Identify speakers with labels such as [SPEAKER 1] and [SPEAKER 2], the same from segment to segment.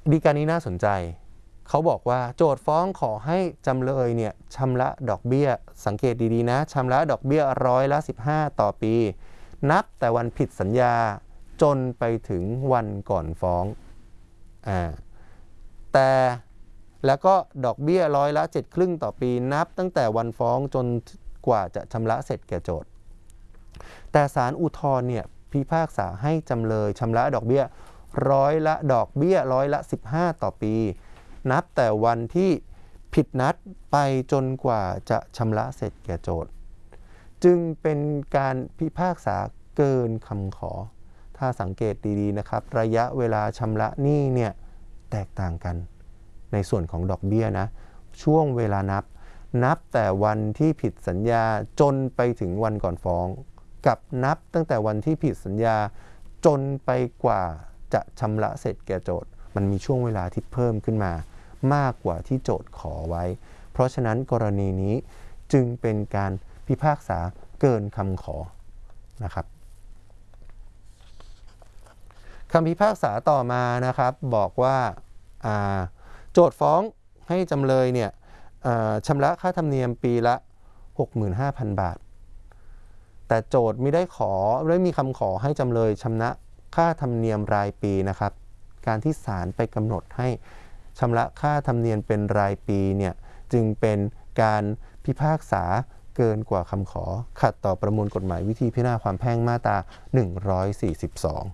[SPEAKER 1] ฎีกานี้น่าสนใจเขาบอกว่าโจทก์ฟ้องขอให้จำเลยเนี่ยชำระดอกเบี้ยสังเกตดีๆนะชำระดอกเบี้ย15%ต่อปีนับแต่วันผิดสัญญาจนไปถึงวันก่อนฟ้องแต่แล้วก็ดอกเบี้ย7.5%ต่อปีนับตั้งแต่วันฟ้องจนกว่าจะชำระเสร็จแก่โจทก์แต่ศาลอุทธรณ์เนี่ยพิพากษาให้จำเลยชำระดอกเบี้ย15%ต่อปีนับแต่วันที่ผิดนัดไปจนกว่าจะชำระเสร็จแก่โจทก์จึงเป็นการพิพากษาเกินคำขอถ้าสังเกตดีๆนะครับระยะเวลาชำระหนี้เนี่ยแตกต่างกันในส่วนของดอกเบี้ยนะช่วงเวลานับแต่วันที่ผิดสัญญาจนไปถึงวันก่อนฟ้องกับนับตั้งแต่วันที่ผิดสัญญาจนไปกว่าจะชำระเสร็จแก่โจทก์มันมีช่วงเวลาที่เพิ่มขึ้นมามากกว่าที่โจทก์ขอไว้เพราะฉะนั้นกรณีนี้จึงเป็นการพิพากษาเกินคำขอนะครับคำพิพากษาต่อมานะครับบอกว่าโจทก์ฟ้องให้จำเลยเนี่ยชำระค่าธรรมเนียมปีละ 65,000 บาทแต่โจทก์ไม่ได้มีคำขอให้จำเลยชำระค่าธรรมเนียมรายปีนะครับการที่ศาลไปกำหนดให้ชำระค่าธรรมเนียมเป็นรายปีเนี่ยจึงเป็นการพิพากษาเกินกว่าคำขอขัดต่อประมวลกฎหมายวิธีพิจารณาความแพ่งมาตรา142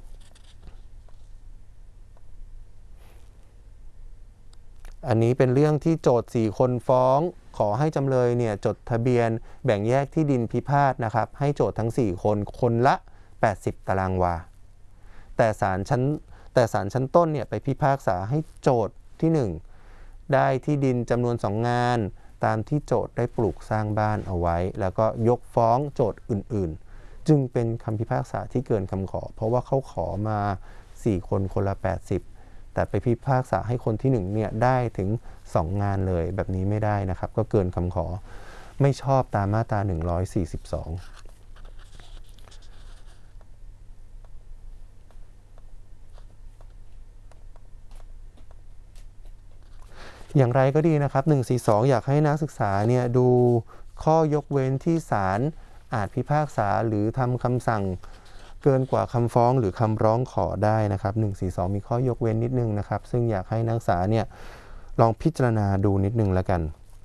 [SPEAKER 1] อันนี้เป็นเรื่องที่โจทก์4คนฟ้องขอให้จำเลยเนี่ยจดทะเบียนแบ่งแยกที่ดินพิพาทนะครับให้โจทก์ทั้ง4คนคนละ80 ตารางวาแต่ศาลชั้นต้นเนี่ยไปพิพากษาให้โจทก์ที่1ได้ที่ดินจำนวน2 งานตามที่โจทก์ได้ปลูกสร้างบ้านเอาไว้แล้วก็ยกฟ้องโจทก์อื่นๆจึงเป็นคำพิพากษาที่เกินคำขอเพราะว่าเขาขอมา4คนคนละ80แต่ไปพิพากษาให้คนที่1เนี่ยได้ถึง2 งานเลยแบบนี้ไม่ได้นะครับก็เกินคำขอไม่ชอบตามมาตรา142อย่างไรก็ดีนะครับ142อยากให้นักศึกษาเนี่ยดูข้อยกเว้นที่ศาลอาจพิพากษาหรือทำคำสั่งเกินกว่าคำฟ้องหรือคำร้องขอได้นะครับ142มีข้อยกเว้นนิดนึงนะครับซึ่งอยากให้นักศึกษาเนี่ยลองพิจารณาดูนิดนึงแล้วกัน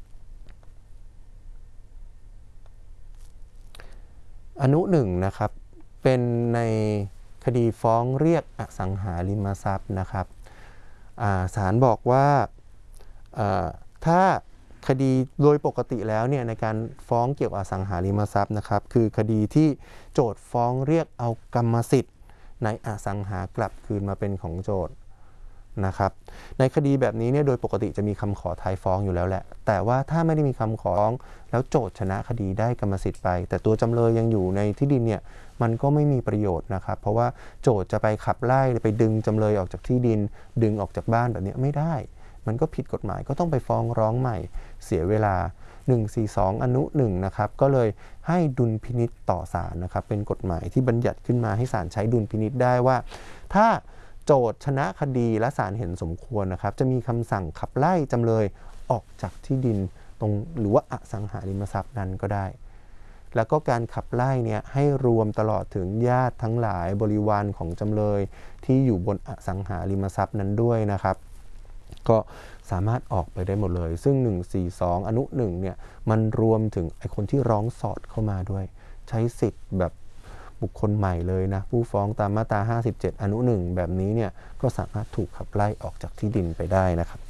[SPEAKER 1] อนุ1นะครับเป็นในคดีฟ้องเรียกอสังหาริมทรัพย์นะครับศาลบอกว่าถ้าคดีโดยปกติแล้วเนี่ยในการฟ้องเกี่ยวกับอสังหาริมทรัพย์นะครับคือคดีที่โจทก์ฟ้องเรียกเอากรรมสิทธิ์ในอสังหากลับคืนมาเป็นของโจทก์นะครับในคดีแบบนี้เนี่ยโดยปกติจะมีคำขอท้ายฟ้องอยู่แล้วแหละแต่ว่าถ้าไม่ได้มีคำขอฟ้องแล้วโจทก์ชนะคดีได้กรรมสิทธิ์ไปแต่ตัวจำเลยยังอยู่ในที่ดินเนี่ยมันก็ไม่มีประโยชน์นะครับเพราะว่าโจทก์จะไปขับไล่ไปดึงจำเลยออกจากที่ดินดึงออกจากบ้านแบบนี้ไม่ได้มันก็ผิดกฎหมายก็ต้องไปฟ้องร้องใหม่เสียเวลา142อนุ1นะครับก็เลยให้ดุลพินิจต่อศาลนะครับเป็นกฎหมายที่บัญญัติขึ้นมาให้ศาลใช้ดุลพินิจได้ว่าถ้าโจทก์ชนะคดีและศาลเห็นสมควรนะครับจะมีคำสั่งขับไล่จำเลยออกจากที่ดินตรงหรือว่าอสังหาริมทรัพย์นั้นก็ได้แล้วก็การขับไล่เนี่ยให้รวมตลอดถึงญาติทั้งหลายบริวารของจำเลยที่อยู่บนอสังหาริมทรัพย์นั้นด้วยนะครับก็สามารถออกไปได้หมดเลยซึ่ง142อนุ1เนี่ยมันรวมถึงไอ้คนที่ร้องสอดเข้ามาด้วยใช้สิทธิ์แบบบุคคลใหม่เลยนะผู้ฟ้องตามมาตรา57อนุ1แบบนี้เนี่ยก็สามารถถูกขับไล่ออกจากที่ดินไปได้นะครับ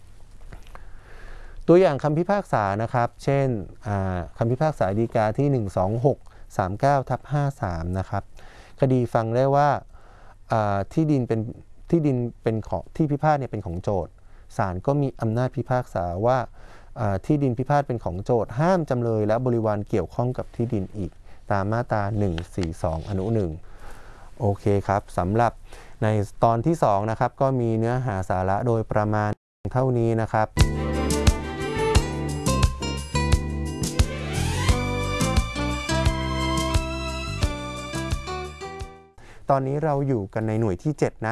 [SPEAKER 1] ตัวอย่างคำพิพากษานะครับเช่นคำพิพากษาฎีกาที่12639/53นะครับคดีฟังได้ว่าที่ดินเป็นของที่พิพาทเนี่ยเป็นของโจทก์ศาลก็มีอำนาจพิพากษาว่าที่ดินพิพาทเป็นของโจทก์ห้ามจำเลยและบริวารเกี่ยวข้องกับที่ดินอีกตามมาตรา142อนุ1โอเคครับสำหรับในตอนที่2นะครับก็มีเนื้อหาสาระโดยประมาณเท่านี้นะครับตอนนี้เราอยู่กันในหน่วยที่7นะ